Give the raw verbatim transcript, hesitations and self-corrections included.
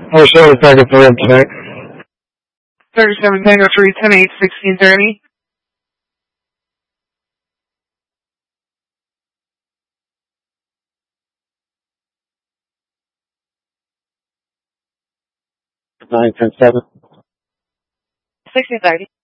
Oh, sorry, Tango three on tonight. thirty-seven Tango three, ten eight, sixteen thirty. nine ten seven. sixteen thirty.